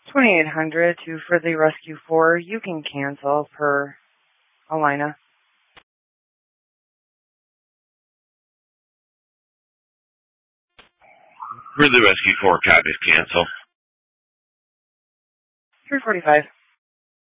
2800 to Fridley Rescue 4. You can cancel per Alina. Fridley Rescue 4, copies cancel. 345.